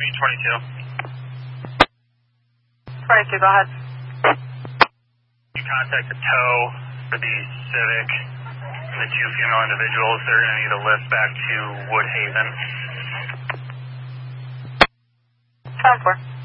22, go ahead. You contact the tow for the Civic and the two female individuals. They're going to need a lift back to Woodhaven. 10-4.